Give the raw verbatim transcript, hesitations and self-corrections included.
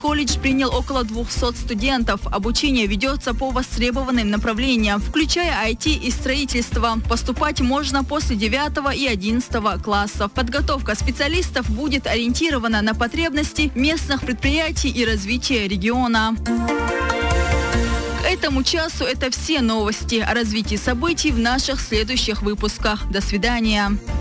Колледж принял около двухсот студентов. Обучение ведется по востребованным направлениям, включая ай ти и строительство. Поступать можно после девятого и одиннадцатого классов. Подготовка специалистов будет ориентирована на потребности местных предприятий и развитие региона. К этому часу это все новости. О развитии событий в наших следующих выпусках. До свидания.